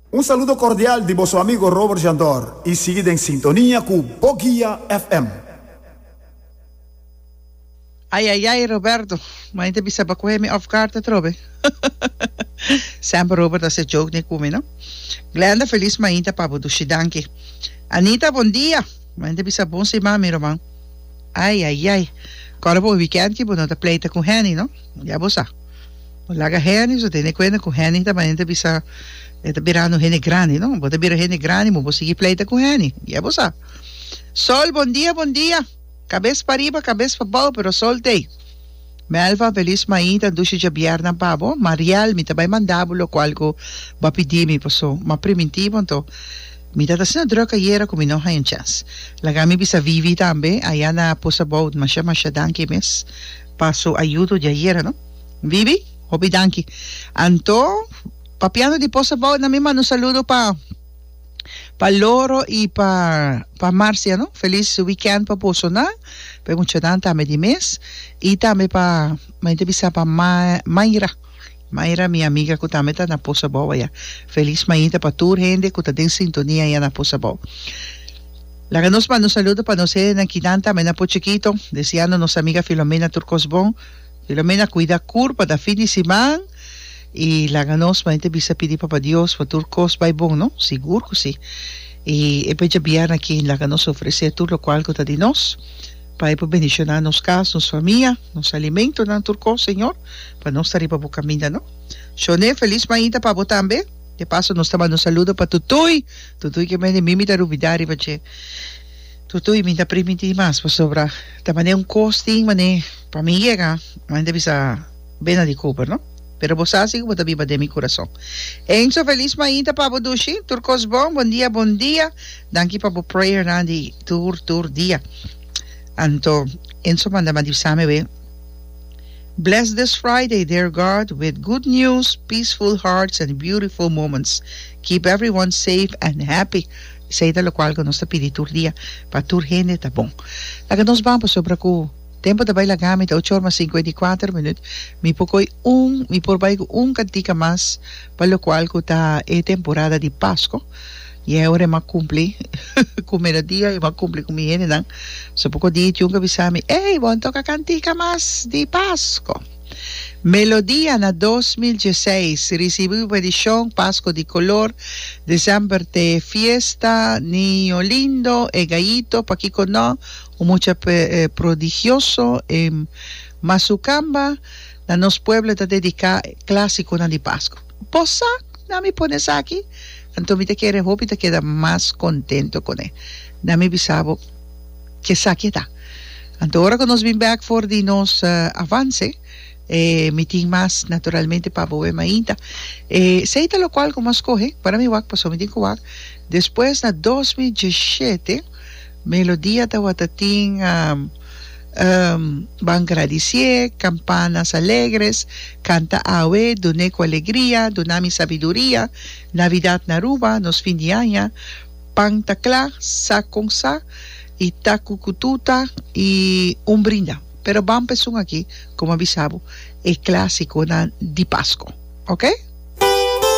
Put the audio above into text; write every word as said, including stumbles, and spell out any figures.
Un saludo cordial de vuestro amigo Robert Jandor y sigue en sintonía con Bogia F M. Ay, ay, ay, Roberto. Maar hindi bisa ba ko hemi off guard at Robe? Sempre Robert as a joke ni kumi, no? Glenda, feliz mainta pa budushi danki. Anita, bom dia. Maar hindi bisa bom si mami, Roman. Ay, ay, ay. Kora po weekend ki, buno ta pleita com Henny, no? Ya bosa. Laga Henny, so tene kwena com Henny, ta hindi bisa eta birano Henny grande, no? Bota bira Henny grande, mo bosigi pleita com Henny. Ya bosa. Sol, bom dia, bom dia. Cabeça para riba, cabeça para baixo, pero soltei. Melva, feliz mainta, dushi de bierna pabo. Marial, mi tabay mandabulo, qual ko bapidimi po so. Ma primitivo, então. Mi tata sina droga yera kung minoha yung chance. Lagami bisa vivi tambe, ayan na po sa baut, masya masya danki mes. Paso ayudo de yera, no? Vivi, hobi danki. Anto, papiano di po sa baut na mi manu saludo pa. Pa Loro y pa, pa Marcia, ¿no? Feliz weekend pa puso na. Pa mucho dan tame di mes. Y tame pa, mainte bisa pa Ma, Mayra. Mayra, mi amiga, ko tame ta na puso bawa ya. Feliz mainta pa tour gente, ko ta din sintonía ya na puso bawa. Laganos pa, nos saludo pa no sé, na kinanta, me na po chiquito. Deseando nos amiga Filomena Turcosbon. Filomena, cuida curpa da finisiman. Y la ganos mainte bisa pidi papa Dios pa turcos by bon, no? Seguro que sí. Y e peja biar aquí la ganos ofrece tur lo cual cota di nos pa e bendicionar nos cas, nos familia, nos alimento na turcos, Señor, pa nos estar pa caminda, no? Shone feliz maita pa botambe. De paso nos tama nos saludo pa tutuy. Tutuy que me mimi ta rubidari pa che. Tutuy minta primiti mas pa sobra. Tamane un costing mane pa mi llega, mainte bisa bena di Cooper, no? Pero vos así como también va de mi corazón. Enzo, feliz mainta pa Bodushi. Turcos bon, buen día, buen día. Danki pa bo prayer na di tour, tour dia. Anto, Enzo manda mandisame be. Bless this Friday, dear God, with good news, peaceful hearts, and beautiful moments. Keep everyone safe and happy. Say da lo cual que nos ta pidi tour dia. Pa tour gente ta bon. La que nos vamos sobre ku. Tempo de bailar gamit, ocho horas cincuenta y cuatro minutos. Mi poco un, mi por baile un cantica más, para lo cual está e temporada de Pascua. Y ahora me cumple, con melodía y me cumple con mi gente, ¿no? So poco día yo que bisami, hey, bon toca cantica más de Pascua. Melodía na dos mil dieciséis, recibí edición Pascua de color, December de fiesta, niño lindo, e gallito, pa' aquí con no, un mucho eh, prodigioso, eh, Mazucamba, na nos pueblo te dedica clásico na de Pascua. Posa, na me pones aquí, entonces te quiere hopi te queda más contento con él. Na me bisabo que saqueta. Entonces ahora que nos ven back for di nos uh, avance, eh, meeting más naturalmente para bobe mainta. Eh, seita lo cual como escoge, para mi wak, pasó mi tico wak. Después na dos mil diecisiete, melodía de Watatín, um, um, van agradecier, campanas alegres, canta awe, doneco alegría, donami sabiduría, Navidad naruba, nos fin de año, pantacla, sa con sa, y tacucututa y un brinda. Pero vamos a empezar aquí, como avisaba, el clásico de Pascua. ¿Ok?